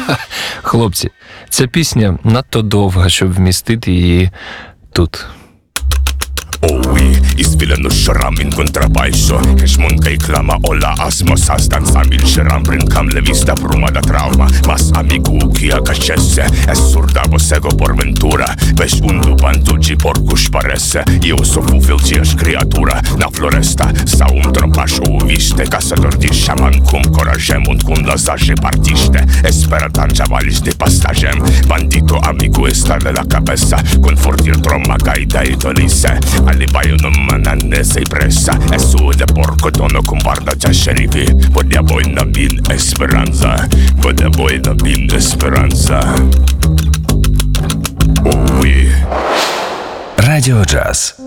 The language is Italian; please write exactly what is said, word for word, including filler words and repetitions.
Хлопці, ця пісня надто довга, щоб вмістити її тут. Owi, isfilano xaram in kontrabajso Kex munkaj klama ola asmo sastan samil xaram brinkam le vista pruma da trauma Mas amigu kia kaxesse Es surdavo sego por ventura Bex undu pantuġi porkux paresse Io sofu fil-ġiex kreatura Na floresta sa un trompax u viste Kasador di xaman kum koraġem Un tkun lazaġi partixte Espera tanġavaliġ di pastaġem Bandito amigu istale la cabessa Kun fortir tromma gajda idolisse Ali bajo non mananne sei pressa E su de porco tono con barda già scerifi Podia boj na bin esperanza Podia boj na bin esperanza Радіо Джаз.